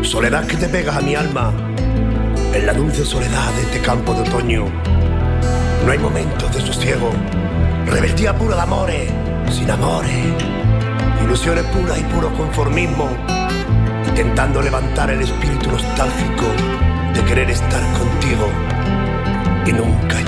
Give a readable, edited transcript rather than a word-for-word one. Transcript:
Soledad que te pegas a mi alma en la dulce soledad de este campo de otoño. No hay momentos de sosiego, rebeldía pura de amores, sin amores, ilusiones puras y puro conformismo, intentando levantar el espíritu nostálgico de querer estar contigo y nunca